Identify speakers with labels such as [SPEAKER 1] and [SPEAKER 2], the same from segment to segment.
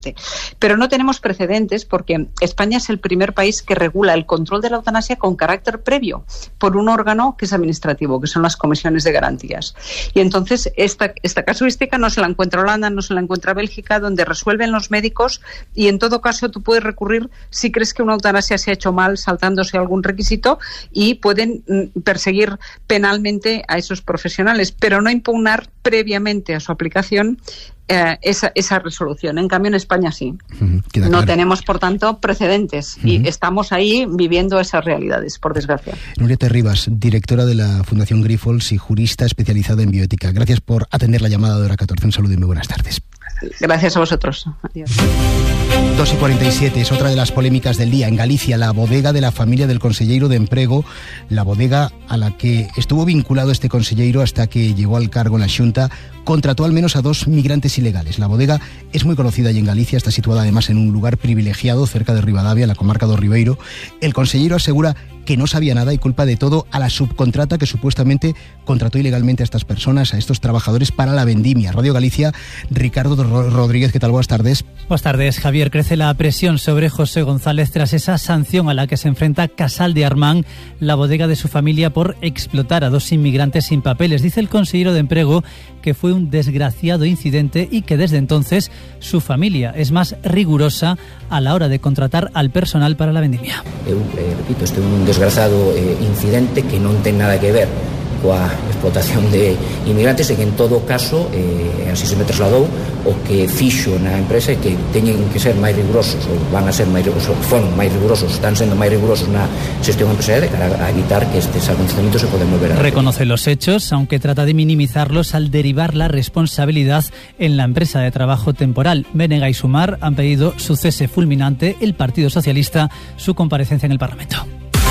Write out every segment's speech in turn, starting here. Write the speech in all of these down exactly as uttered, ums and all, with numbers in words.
[SPEAKER 1] Pero no tenemos precedentes porque España es el primer país que regula el control de la eutanasia con carácter previo por un órgano que es administrativo, que son las comisiones de garantías. Y entonces esta, esta casuística no se la encuentra Holanda, no se la encuentra Bélgica, donde resuelven los médicos y en todo caso tú puedes recurrir si crees que una eutanasia se ha hecho mal, saltándose algún requisito, y pueden mm, perseguir penalmente a esos profesionales, pero no impugnar previamente a su aplicación Eh, esa, esa resolución. En cambio, en España sí.
[SPEAKER 2] Uh-huh, no claro.
[SPEAKER 1] tenemos, por tanto, precedentes uh-huh. y estamos ahí viviendo esas realidades, por desgracia.
[SPEAKER 2] Nuria Terribas, directora de la Fundación Grifols y jurista especializada en bioética. Gracias por atender la llamada de Hora catorce. Un saludo y muy buenas tardes.
[SPEAKER 1] Gracias a vosotros. Adiós.
[SPEAKER 2] dos y cuarenta y siete es otra de las polémicas del día. En Galicia, la bodega de la familia del conselleiro de Emprego, la bodega a la que estuvo vinculado este conselleiro hasta que llegó al cargo en la Xunta, contrató al menos a dos migrantes ilegales. La bodega es muy conocida allí en Galicia, está situada además en un lugar privilegiado cerca de Ribadavia, en la comarca do Ribeiro. El conselleiro asegura que no sabía nada y culpa de todo a la subcontrata que supuestamente contrató ilegalmente a estas personas, a estos trabajadores para la vendimia. Radio Galicia, Ricardo Rodríguez, ¿qué tal? Buenas tardes.
[SPEAKER 3] Buenas tardes, Javier. Crece la presión sobre José González tras esa sanción a la que se enfrenta Casal de Armán, la bodega de su familia, por explotar a dos inmigrantes sin papeles. Dice el consejero de Emprego que fue un desgraciado incidente y que desde entonces su familia es más rigurosa a la hora de contratar al personal para la vendimia.
[SPEAKER 4] Eu, eh, repito, este é un desgraciado eh, incidente que non ten nada que ver coa explotación de inmigrantes e que en todo caso eh, así se me trasladou o que fixo na empresa é que teñen que ser máis rigurosos ou van a ser máis rigurosos, foron máis rigurosos, están sendo máis rigurosos na xestión empresarial de cara a evitar que estes acontecimientos se poden volver a...
[SPEAKER 3] Reconoce los hechos, aunque trata de minimizarlos al derivar la responsabilidad en la empresa de trabajo temporal. Bénega y Sumar han pedido su cese fulminante, el Partido Socialista su comparecencia en el Parlamento.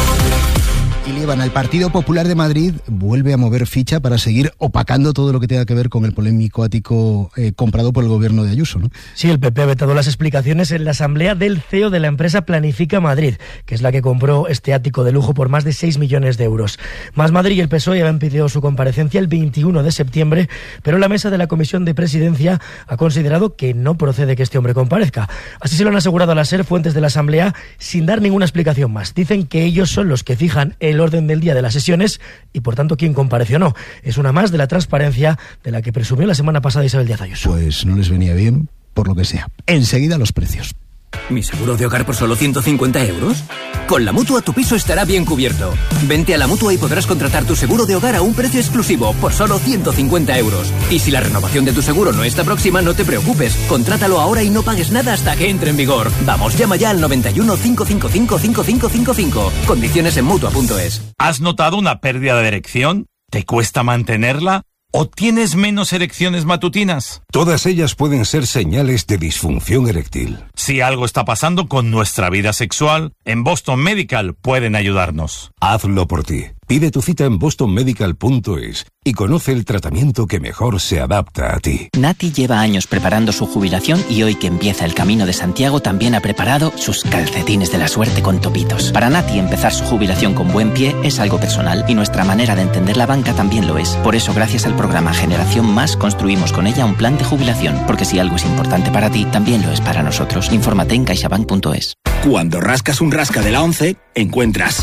[SPEAKER 2] Y Líbana, el Partido Popular de Madrid vuelve a mover ficha para seguir opacando todo lo que tenga que ver con el polémico ático eh, comprado por el gobierno de Ayuso, ¿no?
[SPEAKER 5] Sí, el P P ha vetado las explicaciones en la asamblea del C E O de la empresa Planifica Madrid, que es la que compró este ático de lujo por más de seis millones de euros. Más Madrid y el P S O E habían pedido su comparecencia el veintiuno de septiembre, pero la mesa de la Comisión de Presidencia ha considerado que no procede que este hombre comparezca. Así se lo han asegurado a la SER fuentes de la asamblea sin dar ninguna explicación más. Dicen que ellos son los que fijan el orden del día de las sesiones y por tanto quién compareció o no. Es una más de la transparencia de la que presumió la semana pasada Isabel Díaz Ayuso.
[SPEAKER 2] Pues no les venía bien, por lo que sea. Enseguida los precios.
[SPEAKER 6] ¿Mi seguro de hogar por solo ciento cincuenta euros? Con la Mutua tu piso estará bien cubierto. Vente a la Mutua y podrás contratar tu seguro de hogar a un precio exclusivo por solo ciento cincuenta euros. Y si la renovación de tu seguro no está próxima, no te preocupes. Contrátalo ahora y no pagues nada hasta que entre en vigor. Vamos, llama ya al noventa y uno, cinco cinco cinco, cinco cinco cinco cinco. Condiciones en Mutua punto es.
[SPEAKER 7] ¿Has notado una pérdida de erección? ¿Te cuesta mantenerla? ¿O tienes menos erecciones matutinas?
[SPEAKER 8] Todas ellas pueden ser señales de disfunción eréctil.
[SPEAKER 7] Si algo está pasando con nuestra vida sexual, en Boston Medical pueden ayudarnos.
[SPEAKER 8] Hazlo por ti. Pide tu cita en boston medical punto es y conoce el tratamiento que mejor se adapta a ti.
[SPEAKER 9] Nati lleva años preparando su jubilación y hoy que empieza el Camino de Santiago también ha preparado sus calcetines de la suerte con topitos. Para Nati empezar su jubilación con buen pie es algo personal y nuestra manera de entender la banca también lo es. Por eso gracias al programa Generación Más construimos con ella un plan de jubilación, porque si algo es importante para ti, también lo es para nosotros. Infórmate en caixabank punto es.
[SPEAKER 10] Cuando rascas un rasca de la once, encuentras...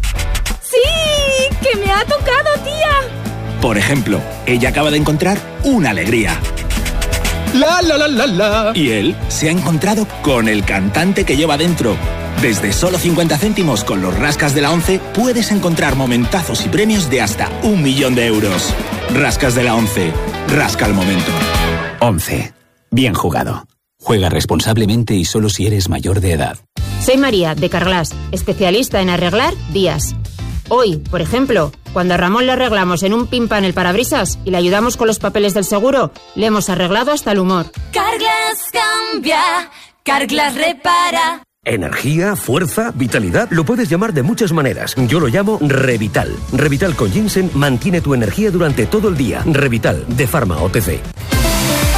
[SPEAKER 11] ¡Sí! ¡Que me ha tocado, tía!
[SPEAKER 10] Por ejemplo, ella acaba de encontrar una alegría.
[SPEAKER 12] La la la la la.
[SPEAKER 10] Y él se ha encontrado con el cantante que lleva dentro. Desde solo cincuenta céntimos con los rascas de la once puedes encontrar momentazos y premios de hasta un millón de euros. Rascas de la once. Rasca el momento.
[SPEAKER 13] once. Bien jugado. Juega responsablemente y solo si eres mayor de edad.
[SPEAKER 14] Soy María, de Carglass, especialista en arreglar vías. Hoy, por ejemplo, cuando a Ramón le arreglamos en un pimpan el parabrisas y le ayudamos con los papeles del seguro, le hemos arreglado hasta el humor.
[SPEAKER 15] Carglass cambia, Carglass repara.
[SPEAKER 16] Energía, fuerza, vitalidad, lo puedes llamar de muchas maneras. Yo lo llamo Revital. Revital con ginseng mantiene tu energía durante todo el día. Revital, de Pharma O T C.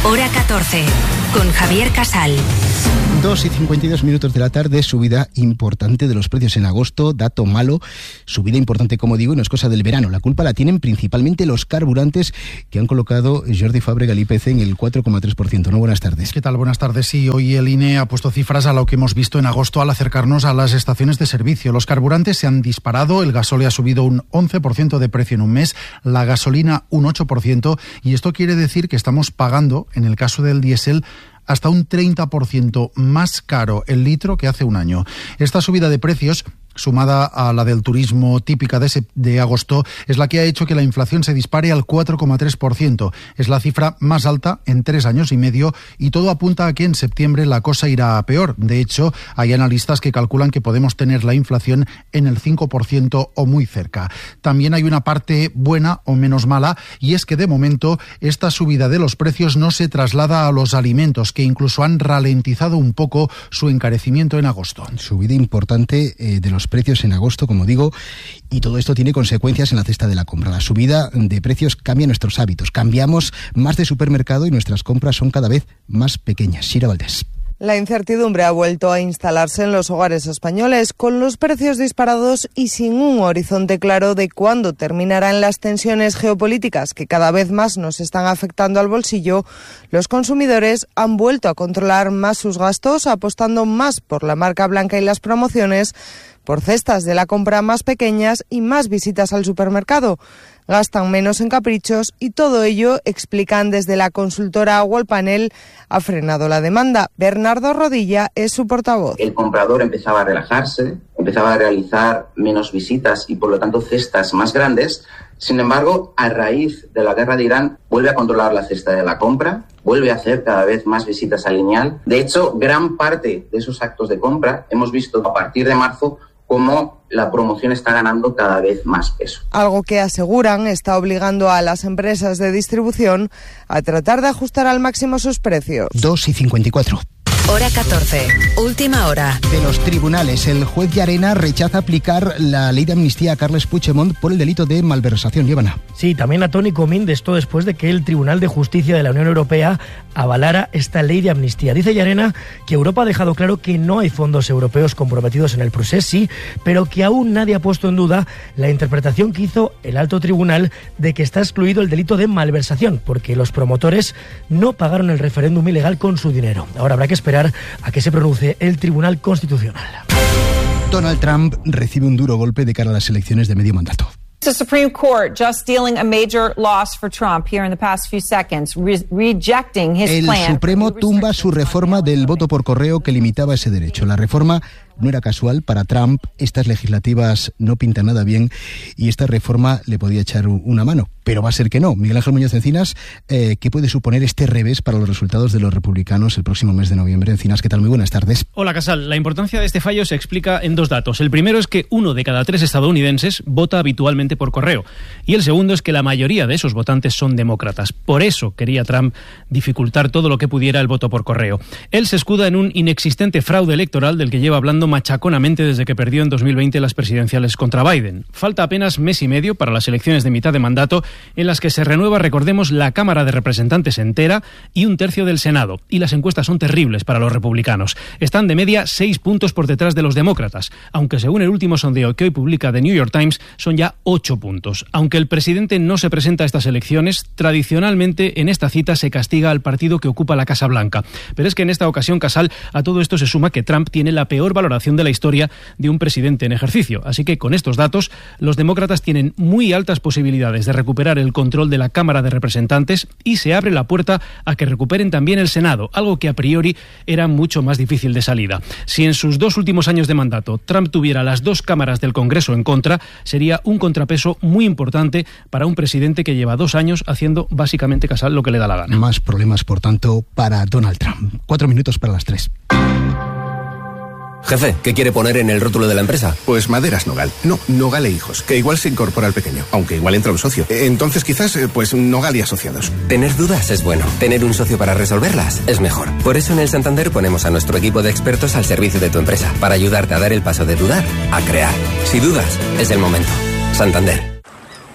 [SPEAKER 17] Hora catorce, con Javier Casal.
[SPEAKER 2] dos y cincuenta y dos minutos de la tarde, subida importante de los precios en agosto, dato malo, subida importante, como digo, y no es cosa del verano. La culpa la tienen principalmente los carburantes, que han colocado Jordi Fàbrega el I P C en el cuatro coma tres por ciento. ¿No? Buenas tardes.
[SPEAKER 18] ¿Qué tal? Buenas tardes. Sí, hoy el I N E ha puesto cifras a lo que hemos visto en agosto al acercarnos a las estaciones de servicio. Los carburantes se han disparado, el gasóleo ha subido un once por ciento de precio en un mes, la gasolina un ocho por ciento, y esto quiere decir que estamos pagando, en el caso del diésel, hasta un treinta por ciento más caro el litro que hace un año. Esta subida de precios, sumada a la del turismo típica de, ese, de agosto, es la que ha hecho que la inflación se dispare al cuatro coma tres por ciento. Es la cifra más alta en tres años y medio, y todo apunta a que en septiembre la cosa irá a peor. De hecho, hay analistas que calculan que podemos tener la inflación en el cinco por ciento o muy cerca. También hay una parte buena o menos mala, y es que de momento esta subida de los precios no se traslada a los alimentos, que incluso han ralentizado un poco su encarecimiento en agosto.
[SPEAKER 2] Subida importante eh, de los precios en agosto, como digo, y todo esto tiene consecuencias en la cesta de la compra. La subida de precios cambia nuestros hábitos. Cambiamos más de supermercado y nuestras compras son cada vez más pequeñas. Sira Valdés.
[SPEAKER 19] La incertidumbre ha vuelto a instalarse en los hogares españoles, con los precios disparados y sin un horizonte claro de cuándo terminarán las tensiones geopolíticas que cada vez más nos están afectando al bolsillo. Los consumidores han vuelto a controlar más sus gastos, apostando más por la marca blanca y las promociones, por cestas de la compra más pequeñas y más visitas al supermercado. Gastan menos en caprichos y todo ello, explican desde la consultora Wallpanel, ha frenado la demanda. Bernardo Rodilla es su portavoz.
[SPEAKER 20] El comprador empezaba a relajarse, empezaba a realizar menos visitas y por lo tanto cestas más grandes. Sin embargo, a raíz de la guerra de Irán, vuelve a controlar la cesta de la compra, vuelve a hacer cada vez más visitas al lineal. De hecho, gran parte de esos actos de compra hemos visto a partir de marzo cómo la promoción está ganando cada vez más peso.
[SPEAKER 19] Algo que aseguran está obligando a las empresas de distribución a tratar de ajustar al máximo sus precios.
[SPEAKER 2] dos y cincuenta y cuatro.
[SPEAKER 17] Hora catorce, última hora.
[SPEAKER 2] De los tribunales, el juez Llarena rechaza aplicar la ley de amnistía a Carles Puigdemont por el delito de malversación. Llévana.
[SPEAKER 5] Sí, también a Toni Comín, de esto después de que el Tribunal de Justicia de la Unión Europea avalara esta ley de amnistía. Dice Llarena que Europa ha dejado claro que no hay fondos europeos comprometidos en el procés, sí, pero que aún nadie ha puesto en duda la interpretación que hizo el alto tribunal de que está excluido el delito de malversación, porque los promotores no pagaron el referéndum ilegal con su dinero. Ahora habrá que esperar a que se pronuncie el Tribunal Constitucional.
[SPEAKER 2] Donald Trump recibe un duro golpe de cara a las elecciones de medio mandato.
[SPEAKER 21] The Supreme Court just dealing a major loss for Trump here in the past few seconds, re- rejecting his
[SPEAKER 2] El
[SPEAKER 21] plan.
[SPEAKER 2] Supremo tumba su reforma del voto por correo que limitaba ese derecho. La reforma no era casual para Trump, estas legislativas no pintan nada bien y esta reforma le podía echar una mano, pero va a ser que no. Miguel Ángel Muñoz Encinas, eh, ¿qué puede suponer este revés para los resultados de los republicanos el próximo mes de noviembre? Encinas, ¿qué tal? Muy buenas tardes.
[SPEAKER 22] Hola, Casal. La importancia de este fallo se explica en dos datos. El primero es que uno de cada tres estadounidenses vota habitualmente por correo y el segundo es que la mayoría de esos votantes son demócratas. Por eso quería Trump dificultar todo lo que pudiera el voto por correo. Él se escuda en un inexistente fraude electoral del que lleva hablando machaconamente desde que perdió en dos mil veinte las presidenciales contra Biden. Falta apenas mes y medio para las elecciones de mitad de mandato, en las que se renueva, recordemos, la Cámara de Representantes entera y un tercio del Senado. Y las encuestas son terribles para los republicanos. Están de media seis puntos por detrás de los demócratas, aunque según el último sondeo que hoy publica The New York Times son ya ocho puntos. Aunque el presidente no se presenta a estas elecciones, tradicionalmente en esta cita se castiga al partido que ocupa la Casa Blanca. Pero es que en esta ocasión, Casal, a todo esto se suma que Trump tiene la peor valoración de la historia de un presidente en ejercicio. Así que con estos datos, los demócratas tienen muy altas posibilidades de recuperar el control de la Cámara de Representantes y se abre la puerta a que recuperen también el Senado, algo que a priori era mucho más difícil de salida. Si en sus dos últimos años de mandato Trump tuviera las dos cámaras del Congreso en contra, sería un contrapeso muy importante para un presidente que lleva dos años haciendo básicamente, Casal, lo que le da la gana.
[SPEAKER 2] Más problemas, por tanto, para Donald Trump. Cuatro minutos para las tres.
[SPEAKER 23] Jefe, ¿qué quiere poner en el rótulo de la empresa?
[SPEAKER 24] Pues Maderas Nogal. No, Nogal e Hijos, que igual se incorpora al pequeño, aunque igual entra un socio. Entonces quizás, pues Nogal y Asociados.
[SPEAKER 23] Tener dudas es bueno. Tener un socio para resolverlas es mejor. Por eso en el Santander ponemos a nuestro equipo de expertos al servicio de tu empresa, para ayudarte a dar el paso de dudar a crear. Si dudas, es el momento. Santander.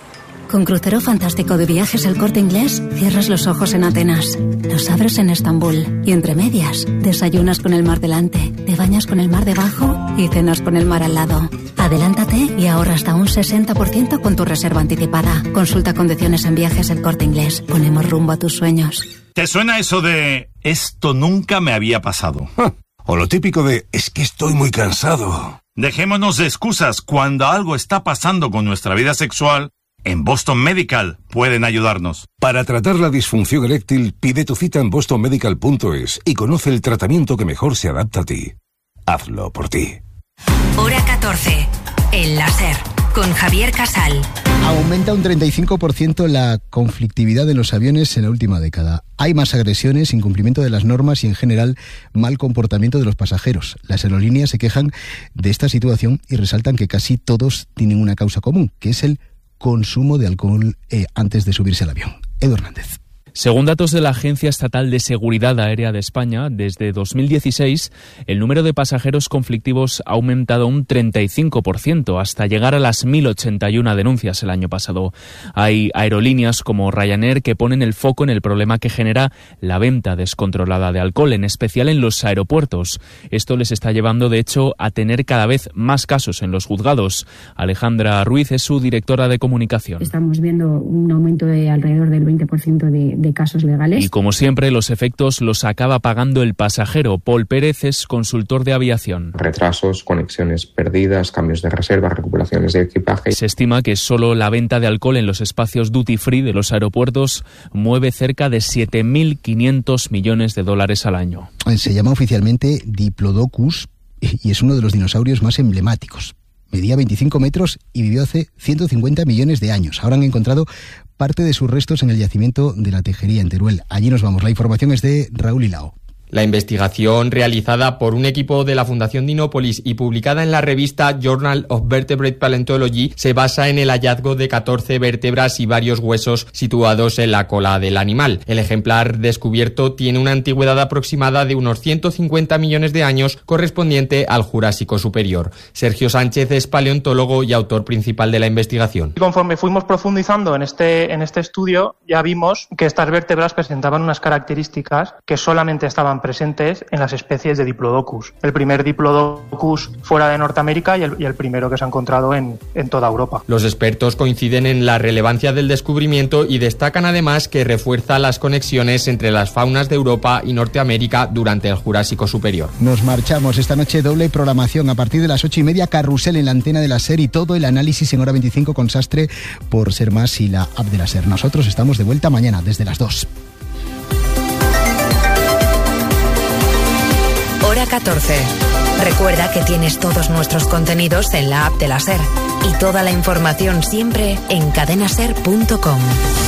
[SPEAKER 1] Con Crucero Fantástico de Viajes El Corte Inglés, cierras los ojos en Atenas, los abres en Estambul y entre medias, desayunas con el mar delante, te bañas con el mar debajo y cenas con el mar al lado. Adelántate y ahorra hasta un sesenta por ciento con tu reserva anticipada. Consulta condiciones en Viajes El Corte Inglés. Ponemos rumbo a tus sueños.
[SPEAKER 7] ¿Te suena eso de esto nunca me había pasado?
[SPEAKER 8] O lo típico de es que estoy muy cansado.
[SPEAKER 7] Dejémonos de excusas. Cuando algo está pasando con nuestra vida sexual, en Boston Medical pueden ayudarnos.
[SPEAKER 8] Para tratar la disfunción eréctil, pide tu cita en boston medical punto es y conoce el tratamiento que mejor se adapta a ti. Hazlo por ti.
[SPEAKER 17] Hora catorce. El láser. Con Javier Casal.
[SPEAKER 2] Aumenta un treinta y cinco por ciento la conflictividad en los aviones en la última década. Hay más agresiones, incumplimiento de las normas y, en general, mal comportamiento de los pasajeros. Las aerolíneas se quejan de esta situación y resaltan que casi todos tienen una causa común, que es el consumo de alcohol eh, antes de subirse al avión. Edu Hernández.
[SPEAKER 3] Según datos de la Agencia Estatal de Seguridad Aérea de España, desde dos mil dieciséis, el número de pasajeros conflictivos ha aumentado un treinta y cinco por ciento, hasta llegar a las mil ochenta y una denuncias el año pasado. Hay aerolíneas como Ryanair que ponen el foco en el problema que genera la venta descontrolada de alcohol, en especial en los aeropuertos. Esto les está llevando, de hecho, a tener cada vez más casos en los juzgados. Alejandra Ruiz es su directora de comunicación.
[SPEAKER 4] Estamos viendo un aumento de alrededor del veinte por ciento de de casos legales.
[SPEAKER 3] Y como siempre, los efectos los acaba pagando el pasajero. Paul Pérez es consultor de aviación.
[SPEAKER 6] Retrasos, conexiones perdidas, cambios de reserva, recuperaciones de equipaje.
[SPEAKER 3] Se estima que solo la venta de alcohol en los espacios duty free de los aeropuertos mueve cerca de siete mil quinientos millones de dólares al año.
[SPEAKER 2] Se llama oficialmente Diplodocus y es uno de los dinosaurios más emblemáticos. Medía veinticinco metros y vivió hace ciento cincuenta millones de años. Ahora han encontrado parte de sus restos en el yacimiento de la Tejería, en Teruel. Allí nos vamos. La información es de Raúl Hilao.
[SPEAKER 25] La investigación, realizada por un equipo de la Fundación Dinópolis y publicada en la revista Journal of Vertebrate Paleontology, se basa en el hallazgo de catorce vértebras y varios huesos situados en la cola del animal. El ejemplar descubierto tiene una antigüedad aproximada de unos ciento cincuenta millones de años, correspondiente al Jurásico Superior. Sergio Sánchez es paleontólogo y autor principal de la investigación.
[SPEAKER 26] Conforme fuimos profundizando en este, en este estudio, ya vimos que estas vértebras presentaban unas características que solamente estaban presentes en las especies de Diplodocus. El primer Diplodocus fuera de Norteamérica y el, y el primero que se ha encontrado en, en toda Europa.
[SPEAKER 25] Los expertos coinciden en la relevancia del descubrimiento y destacan además que refuerza las conexiones entre las faunas de Europa y Norteamérica durante el Jurásico Superior.
[SPEAKER 2] Nos marchamos. Esta noche doble programación. A partir de las ocho y media, Carrusel en la antena de la SER y todo el análisis en Hora veinticinco con Sastre por Ser Más y la app de la SER. Nosotros estamos de vuelta mañana desde las dos.
[SPEAKER 17] Hora catorce. Recuerda que tienes todos nuestros contenidos en la app de la SER y toda la información siempre en cadenaser punto com.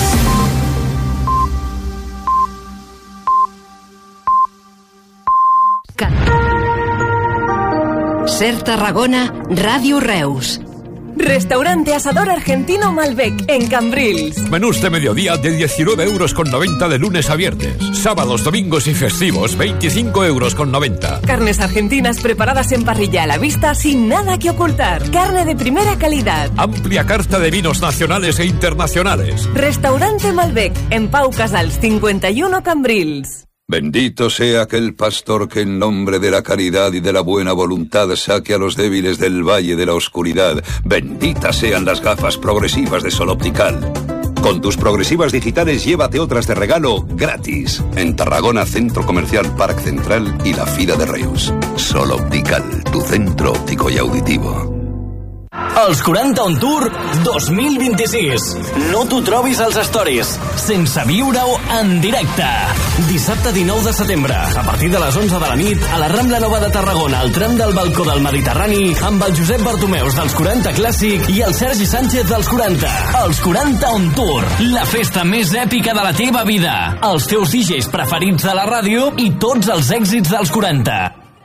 [SPEAKER 17] SER Tarragona, Radio Reus.
[SPEAKER 27] Restaurante Asador Argentino Malbec, en Cambrils.
[SPEAKER 28] Menús de mediodía de diecinueve euros con noventa de lunes a viernes. Sábados, domingos y festivos, veinticinco euros con noventa.
[SPEAKER 27] Carnes argentinas preparadas en parrilla a la vista sin nada que ocultar. Carne de primera calidad.
[SPEAKER 28] Amplia carta de vinos nacionales e internacionales.
[SPEAKER 27] Restaurante Malbec, en Pau Casals cincuenta y uno, Cambrils.
[SPEAKER 29] Bendito sea aquel pastor que en nombre de la caridad y de la buena voluntad saque a los débiles del valle de la oscuridad. Benditas sean las gafas progresivas de Sol Optical. Con tus progresivas digitales llévate otras de regalo gratis. En Tarragona, Centro Comercial Parc Central y la Fira de Reus. Sol Optical, tu centro óptico y auditivo.
[SPEAKER 30] Els quaranta on Tour dos mil vint-i-sis. No t'ho trobis als stories, sense viure-ho en directe. Dissabte dinou de setembre, a partir de les onze de la nit, a la Rambla Nova de Tarragona, al tram del balcó del Mediterrani, amb el Josep Bartomeus dels quaranta Clàssic i el Sergi Sánchez dels quaranta. Els quaranta on Tour, la festa més èpica de la teva vida. Els teus D Js preferits de la ràdio i tots els èxits dels quaranta.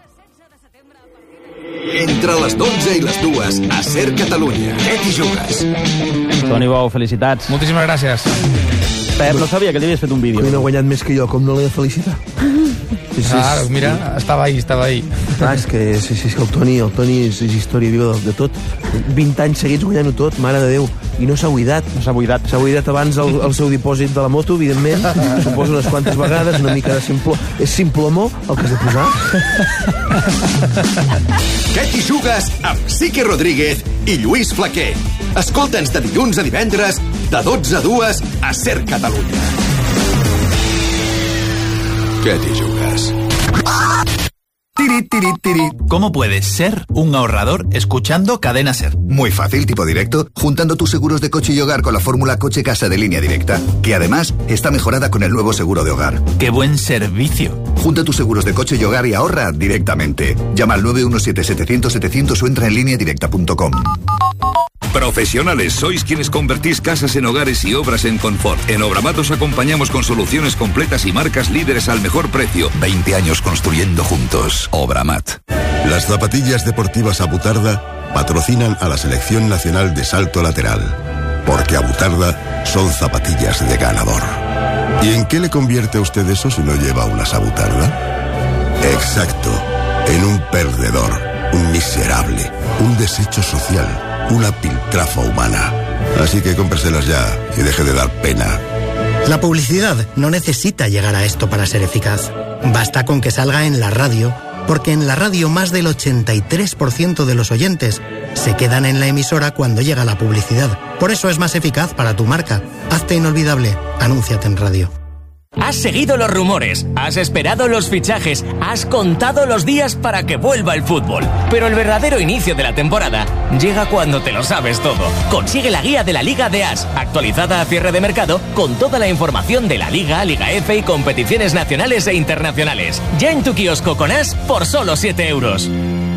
[SPEAKER 31] Entre les dotze i les dues, a SER Catalunya. Què t'hi jugues?
[SPEAKER 32] Toni Bou, felicitats.
[SPEAKER 33] Moltíssimes gràcies.
[SPEAKER 32] Pep, no sabia que li havies fet un vídeo.
[SPEAKER 33] Que no ha guanyat més que jo, com no l'he de felicitar?
[SPEAKER 5] Sí, sí,
[SPEAKER 25] Claro,
[SPEAKER 5] és-
[SPEAKER 25] mira, estava ahí, estava ahí.
[SPEAKER 5] Clar, és que, sí, sí, és que el Toni, el Toni és, és història viva de, de tot. vint anys seguits guanyant-ho tot, mare de Déu. I no s'ha buidat.
[SPEAKER 32] No s'ha buidat.
[SPEAKER 5] S'ha buidat abans el, el seu dipòsit de la moto, evidentment. Suposo unes quantes vegades, una mica de simple... És simplomó el que has de posar?
[SPEAKER 31] Què t'hi jugues amb Sique Rodríguez i Lluís Flaquer? Escolta'ns de dilluns a divendres de dotze a dues a Ser Catalunya. ¿Qué te jugas?
[SPEAKER 9] Tiri, tiri, tiri. ¿Cómo puedes ser un ahorrador escuchando Cadena Ser?
[SPEAKER 31] Muy fácil, tipo directo, juntando tus seguros de coche y hogar con la fórmula Coche-Casa de Línea Directa, que además está mejorada con el nuevo seguro de hogar.
[SPEAKER 9] ¡Qué buen servicio!
[SPEAKER 31] Junta tus seguros de coche y hogar y ahorra directamente. Llama al nueve uno siete setecientos setecientos o entra en línea directa punto com.
[SPEAKER 29] Profesionales, sois quienes convertís casas en hogares y obras en confort. En Obramat os acompañamos con soluciones completas y marcas líderes al mejor precio.
[SPEAKER 31] veinte años construyendo juntos. Obramat.
[SPEAKER 10] Las zapatillas deportivas Abutarda patrocinan a la Selección Nacional de Salto Lateral, porque Abutarda son zapatillas de ganador. ¿Y en qué le convierte a usted eso si no lleva unas Abutarda? Exacto, en un perdedor, un miserable, un desecho social, una piltrafa humana. Así que cómpreselas ya y deje de dar pena.
[SPEAKER 11] La publicidad no necesita llegar a esto para ser eficaz. Basta con que salga en la radio, porque en la radio más del ochenta y tres por ciento de los oyentes se quedan en la emisora cuando llega la publicidad. Por eso es más eficaz para tu marca. Hazte inolvidable. Anúnciate en radio.
[SPEAKER 30] Has seguido los rumores, has esperado los fichajes, has contado los días para que vuelva el fútbol. Pero el verdadero inicio de la temporada llega cuando te lo sabes todo. Consigue la guía de la Liga de As, actualizada a cierre de mercado, con toda la información de la Liga, Liga F y competiciones nacionales e internacionales. Ya en tu kiosco con As por solo siete euros.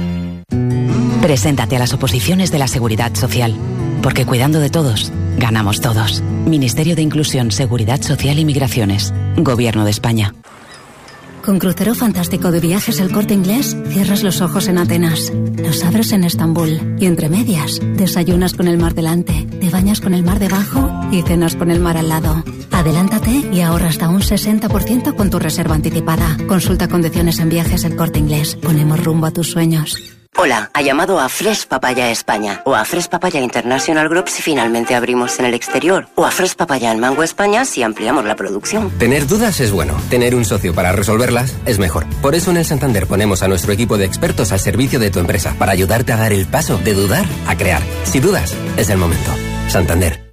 [SPEAKER 17] Preséntate a las oposiciones de la Seguridad Social, porque cuidando de todos, ganamos todos. Ministerio de Inclusión, Seguridad Social y Migraciones. Gobierno de España.
[SPEAKER 1] Con crucero fantástico de Viajes El Corte Inglés, cierras los ojos en Atenas, los abres en Estambul y entre medias, desayunas con el mar delante, te bañas con el mar debajo y cenas con el mar al lado. Adelántate y ahorra hasta un sesenta por ciento con tu reserva anticipada. Consulta condiciones en Viajes El Corte Inglés. Ponemos rumbo a tus sueños.
[SPEAKER 12] Hola, ha llamado a Fresh Papaya España o a Fresh Papaya International Group si finalmente abrimos en el exterior o a Fresh Papaya en Mango España si ampliamos la producción.
[SPEAKER 23] Tener dudas es bueno, tener un socio para resolverlas es mejor. Por eso en el Santander ponemos a nuestro equipo de expertos al servicio de tu empresa para ayudarte a dar el paso de dudar a crear. Si dudas, es el momento. Santander.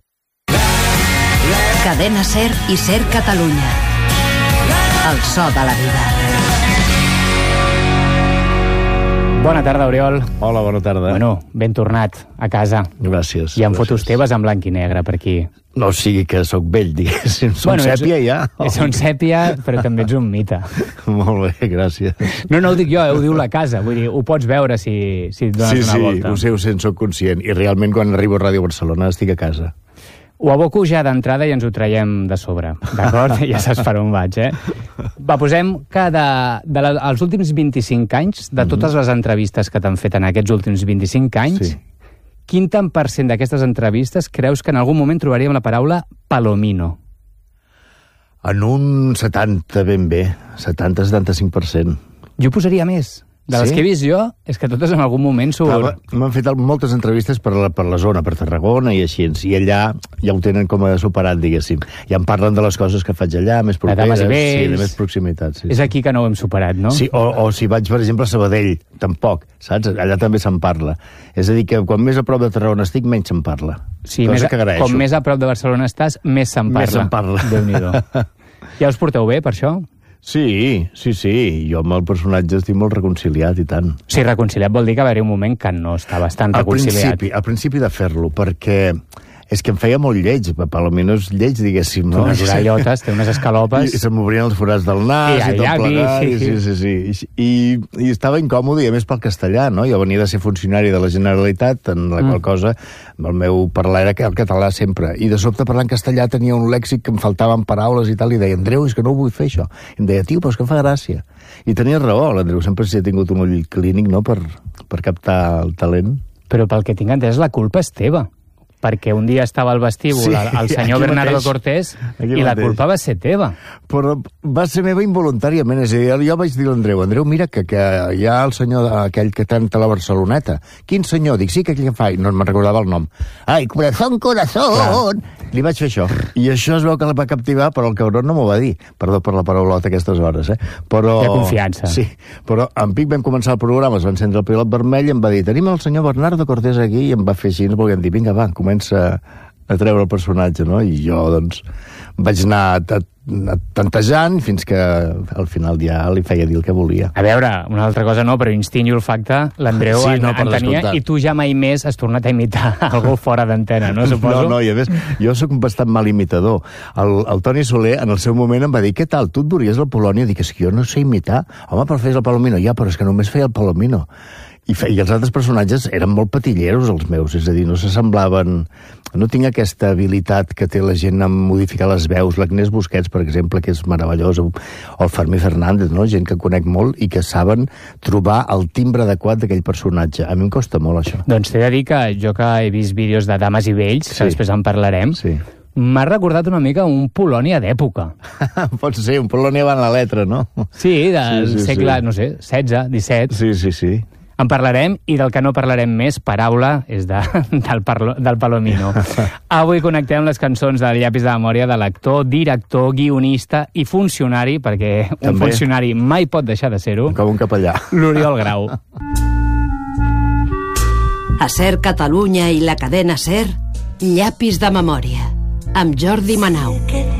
[SPEAKER 13] Cadena Ser i Ser Catalunya. El so de la vida.
[SPEAKER 22] Bona tarda, Oriol.
[SPEAKER 14] Hola, bona tarda.
[SPEAKER 22] Bueno, ben tornat a casa.
[SPEAKER 14] Gràcies.
[SPEAKER 22] Hi ha
[SPEAKER 14] gràcies.
[SPEAKER 22] fotos teves en blanc i negre per aquí.
[SPEAKER 14] No sigui que sóc vell, diguéssim. Som
[SPEAKER 22] Bueno,
[SPEAKER 14] sèpia,
[SPEAKER 22] és,
[SPEAKER 14] ja?
[SPEAKER 22] És un sèpia, però també ets un mite.
[SPEAKER 14] Molt bé, gràcies.
[SPEAKER 22] No, no ho dic jo, eh, ho diu la casa. Vull dir, ho pots veure si, si et dones
[SPEAKER 14] sí,
[SPEAKER 22] una
[SPEAKER 14] sí,
[SPEAKER 22] volta.
[SPEAKER 14] ho sé, ho sé, en soc conscient. I realment quan arribo a Ràdio Barcelona estic a casa.
[SPEAKER 22] Ho aboco ja d'entrada i ens ho traiem de sobre, d'acord? Ja saps per on vaig, eh? Va, posem que de, de la, els últims vint-i-cinc anys, de totes les entrevistes que t'han fet en aquests últims vint-i-cinc anys, sí. Quin tant per cent d'aquestes entrevistes creus que en algun moment trobaríem la paraula palomino?
[SPEAKER 14] En un setanta ben bé, setanta a setanta-cinc per cent.
[SPEAKER 22] Jo posaria més. De les
[SPEAKER 14] Sí?
[SPEAKER 22] que he vist jo, és que totes en algun moment surt...
[SPEAKER 14] Ah, m'han fet moltes entrevistes per la, per la zona, per Tarragona i així, i allà ja ho tenen com a superat, diguéssim. Ja em parlen de les coses que faig allà, més
[SPEAKER 22] De dames
[SPEAKER 14] properes,
[SPEAKER 22] i vells.
[SPEAKER 14] sí, de més proximitat. Sí,
[SPEAKER 22] És aquí que no ho hem superat, no?
[SPEAKER 14] Sí, o, o si vaig, per exemple, a Sabadell, tampoc, saps? Allà també se'n parla. És a dir, que quan més a prop de Tarragona estic, menys se'n parla.
[SPEAKER 22] Sí,
[SPEAKER 14] Cosa
[SPEAKER 22] més,
[SPEAKER 14] que agraeixo.
[SPEAKER 22] com més a prop de Barcelona estàs, més se'n parla.
[SPEAKER 14] Més se'n parla.
[SPEAKER 22] Déu-n'hi-do. Ja us porteu bé, per això?
[SPEAKER 14] Sí, sí, sí. Jo amb el personatge estic molt reconciliat i tant.
[SPEAKER 22] Sí, reconciliat vol dir que va haver un moment que no estaves tan
[SPEAKER 14] Al
[SPEAKER 22] reconciliat.
[SPEAKER 14] principi, al principi de fer-lo, perquè és que em feia molt lleig, Palomino és lleig, diguéssim.
[SPEAKER 22] Té
[SPEAKER 14] No?
[SPEAKER 22] unes orellotes, té unes escalopes.
[SPEAKER 14] I se m'obrien els forats del nas
[SPEAKER 22] I
[SPEAKER 14] i,
[SPEAKER 22] el
[SPEAKER 14] tot
[SPEAKER 22] llavi,
[SPEAKER 14] plegat.
[SPEAKER 22] sí.
[SPEAKER 14] I, sí, sí, sí. I, i estava incòmode, i a més pel castellà, no? Jo venia de ser funcionari de la Generalitat, en la
[SPEAKER 22] Mm.
[SPEAKER 14] qual cosa el meu parlar era el català sempre. I de sobte parlant castellà tenia un lèxic que em faltaven paraules i tal, i deia, Andreu, és que no ho vull fer això. I em deia, tio, però és que fa gràcia. I tenia raó, l'Andreu sempre s'hi ha tingut un ull clínic, no?, per, per captar el talent.
[SPEAKER 22] Però pel que tinc entès, la culpa és teva.
[SPEAKER 3] perquè un dia estava al vestíbul sí, el, el senyor Bernardo mateix, Cortés i la culpa va ser teva.
[SPEAKER 14] Però va ser meva involuntàriament, és a dir, jo vaig dir a l'Andreu, Andreu, mira que, que hi ha el senyor aquell que canta la Barceloneta. Quin senyor? Dic, sí, que aquell que fa, i no me'n recordava el nom. Ai, corazón, corazón! Clar. Li vaig fer això. I això es veu que el va captivar, però el cabron no m'ho va dir. Perdó per la paraulota a aquestes hores, eh? Però...
[SPEAKER 3] De confiança.
[SPEAKER 14] Sí, però en pic vam començar el programa, es va encendre el pilot vermell i em va dir, tenim el senyor Bernardo Cortés aquí, i em va fer així, ens volguem dir, vinga, va, comença a treure el personatge, no? I jo, doncs, vaig anar tantejant fins que al final ja li feia dir el que volia.
[SPEAKER 3] A veure, una altra cosa no, però instint i olfacte l'Andreu sí, no, en tenia descomptat. I tu ja mai més has tornat a imitar algú fora d'antena, no? Suposo?
[SPEAKER 14] No, no, i a més, jo sóc un bastant mal imitador. El, el Toni Soler, en el seu moment, em va dir, què tal, tu et veuries al Polònia? Dic, és que jo no sé imitar. Home, però feies el Palomino. Ja, però és que només feia el Palomino. I, fe, I els altres personatges eren molt patilleros, els meus, és a dir, no s'assemblaven... No tinc aquesta habilitat que té la gent a modificar les veus. L'Agnès Busquets, per exemple, que és meravellosa, o el Fermí Fernández, no? Gent que conec molt i que saben trobar el timbre adequat d'aquell personatge. A mi em costa molt, això.
[SPEAKER 3] Doncs t'he de dir que jo que he vist vídeos de Dames i Vells, sí. que després en parlarem, sí. m'ha recordat una mica un Polònia d'època.
[SPEAKER 14] Pot ser, un Polònia va en la letra, no?
[SPEAKER 3] Sí, del sí, sí, segle, sí. no sé, setze, disset.
[SPEAKER 14] Sí, sí, sí.
[SPEAKER 3] En parlarem, i del que no parlarem més, paraula, és de, del, parlo, del Palomino. Avui connectem les cançons del Llapis de Memòria de l'actor, director, guionista i funcionari, perquè un També. funcionari mai pot deixar de ser-ho.
[SPEAKER 14] Com un capellà.
[SPEAKER 3] L'Oriol Grau.
[SPEAKER 4] A Ser Catalunya i la cadena Ser, Llapis de Memòria, amb Jordi Manau.